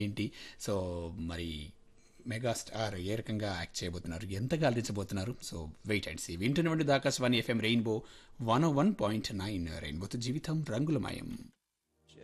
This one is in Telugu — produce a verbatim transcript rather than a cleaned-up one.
ఏంటి? సో, మరి మెగాస్టార్ ఏ రకంగా యాక్ట్ చేయబోతున్నారు? ఎంతగా అలరించబోతున్నారు? So, wait and see. వింటున్నటువంటి ఆకాశవాణి ఎఫ్ఎం రెయిన్బో వన్ ఓ వన్ పాయింట్ నైన్ రెయిన్బోతో జీవితం రంగులమయం.